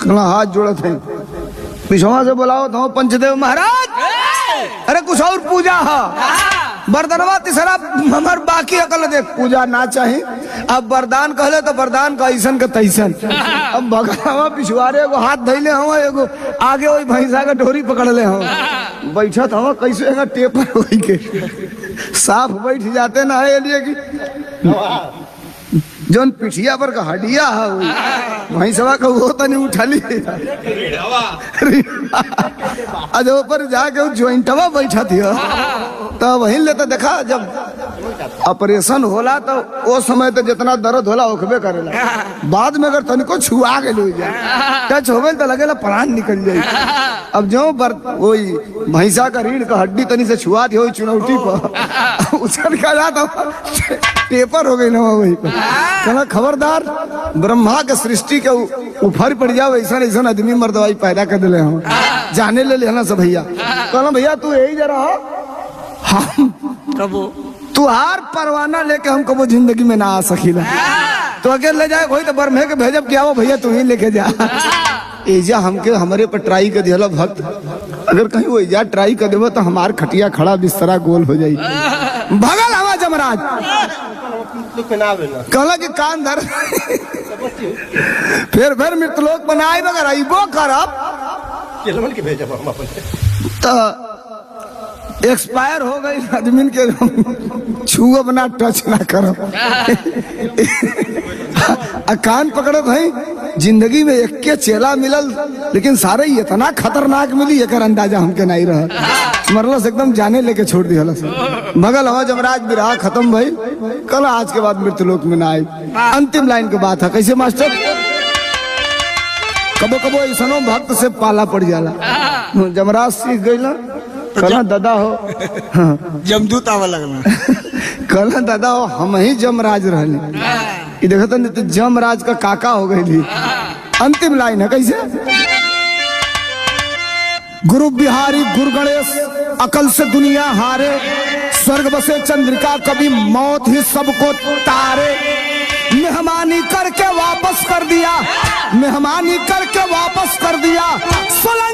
कला हाथ जोड़त है पिछवा से बुलाओ तो पंचदेव महाराज। अरे कुछ और पूजा है वरदानवा तीसरा हमार बाकी अकल देख पूजा ना चाहे। अब वरदान कहले तो वरदान का ऐसन का तैसन। अब भगवा पिछवारे एगो हाथ धैले हम एगो आगे वही भैंसा का डोरी पकड़ ले हम बैठत हम कैसे टेपर होई के साफ बैठ जाते ना है लिए की जोन पिठिया पर का हड्डिया है भैंसवा का वो तो नहीं उठा ली आज ऊपर जाके ज्वाइंटवा बैठा थी तो वहीं लेता देखा जब ऑपरेशन होला तो वो समय तो जितना दर्द होला ओखबे करेला बाद में अगर तनिको छुआ के ले जाए टच होवे तो लगेला प्राण निकल जाए। अब जो वही भैंसा का रीढ़ का हड्डी तनी से छुआ दी हो चुनौती पर उछल का जाता पेपर हो गई ना वही पर कहना खबरदार ब्रह्मा के सृष्टि के ऊपर पड़ जाओ ऐसा ऐसा आदमी मर्दवाई पैदा कर दिले हम जाने ले लेना सब भैया कहना भैया तू यही जरा हम कबो तू हार परवाना लेके हम कबो जिंदगी में ना आ सकीला तो अकेले ले जाए कोई तो बरमे के भेजब क्या वो भैया तू ही लेके जा एजा हमके हमारे पर ट्राई कर दिया भक्त अगर कहीं वो एजा ट्राई कर देवो तो हमार खटिया खड़ा बिस्तरा गोल हो जाये भगल हवा जमराज कहला कि कान धर फिर मृतलोक बनाए मगर अबो करब तो एक्सपायर हो गई आदमी के छुओ बना टच ना करो कान पकड़ो भाई जिंदगी में एक के चेला मिलल लेकिन सारे ही इतना खतरनाक मिली एक अंदाजा हमके नहीं रहा मरलस एकदम जाने लेके छोड़ दिया भगल हवा जमराज बिरहा खत्म भाई कल आज के बाद मृत्युलोक में ना आए। अंतिम लाइन की बात है कैसे मास्टर कबो कबो ऐसा भक्त से पाला पड़ जाला जमराज सीख गई ना कहना दादा हो जमदूत आवा लगना कहना दादा हो हम ही जमराज रहने देखा नहीं तो जमराज का काका हो गई थी। अंतिम लाइन है कैसे गुरु बिहारी गुरु गणेश अकल से दुनिया हारे स्वर्ग बसे चंद्रिका कभी मौत ही सबको तारे मेहमानी करके वापस कर दिया